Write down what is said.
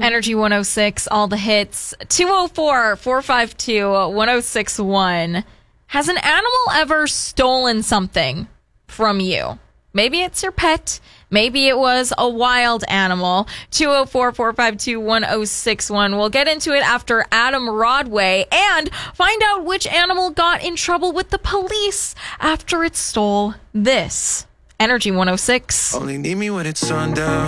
Energy 106, all the hits. 204-452-1061. Has an animal ever stolen something from you? Maybe it's your pet. Maybe it was a wild animal. 204-452-1061. We'll get into it after Adam Rodway and find out which animal got in trouble with the police after it stole this. Energy 106. Only need me when it's sundown.